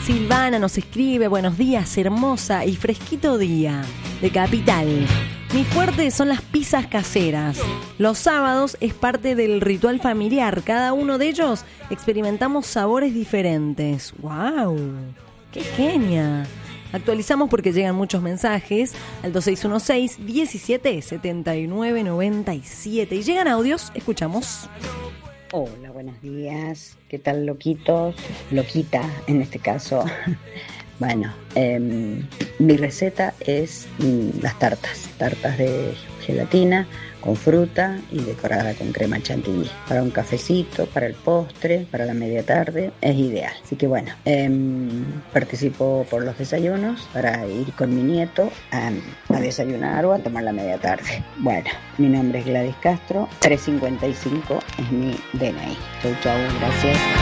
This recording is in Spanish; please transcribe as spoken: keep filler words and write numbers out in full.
Silvana nos escribe: buenos días, hermosa y fresquito día de Capital. Mi fuerte son las pizzas caseras. Los sábados es parte del ritual familiar. Cada uno de ellos experimentamos sabores diferentes. ¡Wow! ¡Qué genia! Actualizamos porque llegan muchos mensajes al dos seis uno seis, diecisiete, setenta y nueve, noventa y siete. Y llegan audios, escuchamos. Hola, buenos días. ¿Qué tal, loquitos? Loquita, en este caso. Bueno, eh, mi receta es mm, las tartas. Tartas de gelatina con fruta y decorada con crema chantilly. Para un cafecito, para el postre, para la media tarde, es ideal. Así que bueno, eh, participo por los desayunos para ir con mi nieto a, a desayunar o a tomar la media tarde. Bueno, mi nombre es Gladys Castro, trescientos cincuenta y cinco es mi D N I. Chau, chau, gracias.